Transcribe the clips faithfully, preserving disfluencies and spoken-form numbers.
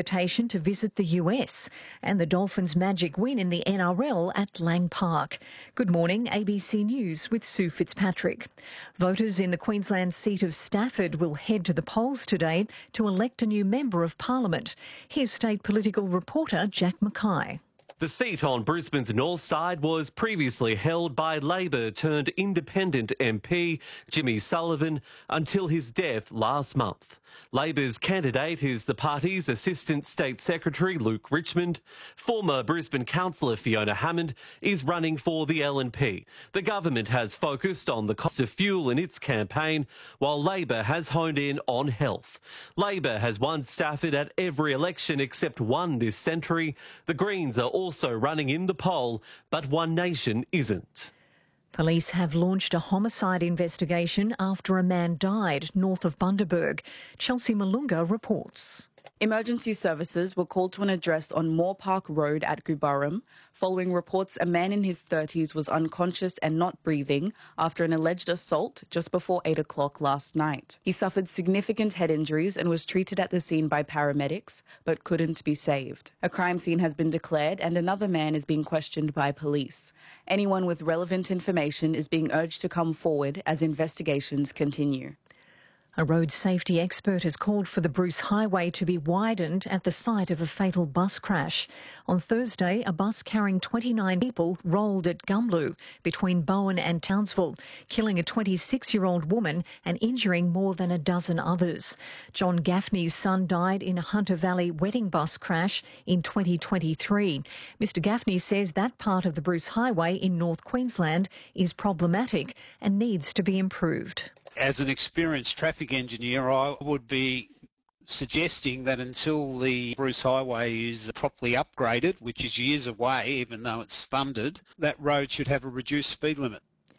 invitation to visit the U S and the Dolphins' magic win in the N R L at Lang Park. Good morning, A B C News with Sue Fitzpatrick. Voters in the Queensland seat of Stafford will head to the polls today to elect a new Member of Parliament. Here's state political reporter Jack Mackay. The seat on Brisbane's north side was previously held by Labor turned independent M P Jimmy Sullivan until his death last month. Labor's candidate is the party's Assistant State Secretary Luke Richmond. Former Brisbane councillor Fiona Hammond is running for the L N P. The government has focused on the cost of fuel in its campaign, while Labor has honed in on health. Labor has won Stafford at every election except one this century. The Greens are also running in the poll, but One Nation isn't. Police have launched a homicide investigation after a man died north of Bundaberg. Chelsea Malunga reports. Emergency services were called to an address on Moore Park Road at Gubaram following reports a man in his thirties was unconscious and not breathing after an alleged assault just before eight o'clock last night. He suffered significant head injuries and was treated at the scene by paramedics, but couldn't be saved. A crime scene has been declared and another man is being questioned by police. Anyone with relevant information is being urged to come forward as investigations continue. A road safety expert has called for the Bruce Highway to be widened at the site of a fatal bus crash. On Thursday, a bus carrying twenty-nine people rolled at Gumlu between Bowen and Townsville, killing a twenty-six-year-old woman and injuring more than a dozen others. John Gaffney's son died in a Hunter Valley wedding bus crash in twenty twenty-three. Mister Gaffney says that part of the Bruce Highway in North Queensland is problematic and needs to be improved. As an experienced traffic engineer, I would be suggesting that until the Bruce Highway is properly upgraded, which is years away, even though it's funded, that road should have a reduced speed limit.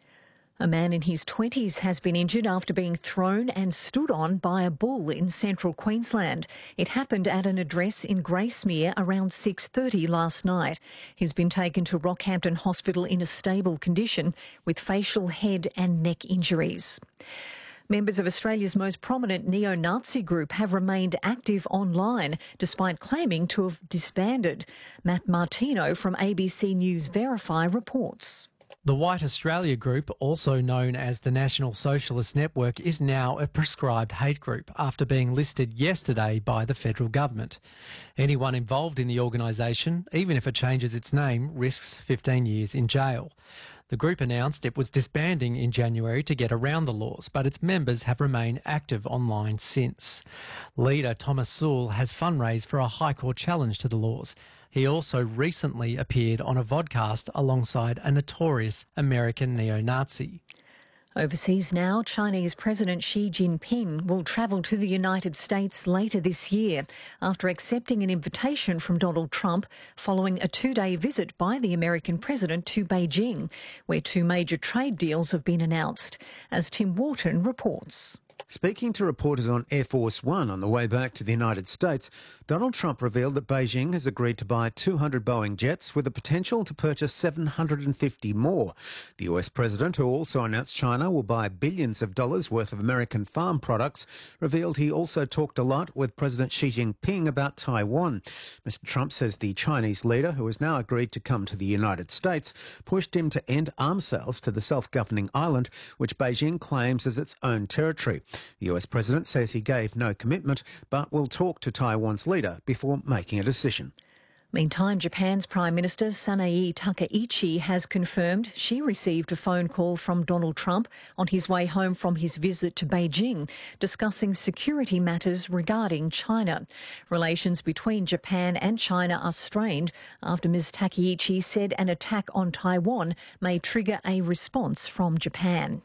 A man in his twenties has been injured after being thrown and stood on by a bull in central Queensland. It happened at an address in Gracemere around six thirty last night. He's been taken to Rockhampton Hospital in a stable condition with facial, head and neck injuries. Members of Australia's most prominent neo-Nazi group have remained active online despite claiming to have disbanded. Matt Martino from A B C News Verify reports. The White Australia Group, also known as the National Socialist Network, is now a prescribed hate group after being listed yesterday by the federal government. Anyone involved in the organisation, even if it changes its name, risks fifteen years in jail. The group announced it was disbanding in January to get around the laws, but its members have remained active online since. Leader Thomas Sewell has fundraised for a High Court challenge to the laws. He also recently appeared on a vodcast alongside a notorious American neo-Nazi. Overseas now, Chinese President Xi Jinping will travel to the United States later this year after accepting an invitation from Donald Trump following a two-day visit by the American president to Beijing, where two major trade deals have been announced, as Tim Wharton reports. Speaking to reporters on Air Force One on the way back to the United States, Donald Trump revealed that Beijing has agreed to buy two hundred Boeing jets with the potential to purchase seven hundred fifty more. The U S president, who also announced China will buy billions of dollars worth of American farm products, revealed he also talked a lot with President Xi Jinping about Taiwan. Mister Trump says the Chinese leader, who has now agreed to come to the United States, pushed him to end arms sales to the self-governing island, which Beijing claims as its own territory. The U S president says he gave no commitment, but will talk to Taiwan's leader before making a decision. Meantime, Japan's Prime Minister Sanae Takaichi has confirmed she received a phone call from Donald Trump on his way home from his visit to Beijing, discussing security matters regarding China. Relations between Japan and China are strained after Miz Takaichi said an attack on Taiwan may trigger a response from Japan.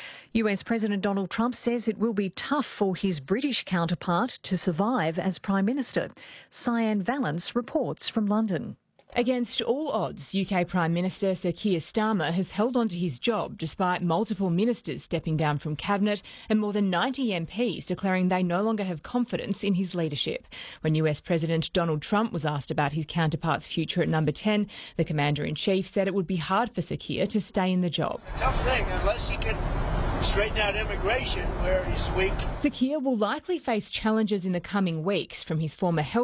U S President Donald Trump says it will be tough for his British counterpart to survive as Prime Minister. Cyan Valance reports from London. Against all odds, U K Prime Minister Sir Keir Starmer has held on to his job despite multiple ministers stepping down from Cabinet and more than ninety M Ps declaring they no longer have confidence in his leadership. When U S President Donald Trump was asked about his counterpart's future at number ten, the Commander-in-Chief said it would be hard for Sir Keir to stay in the job. Tough thing, unless he can straighten out immigration where he's weak. Sir Keir will likely face challenges in the coming weeks from his former health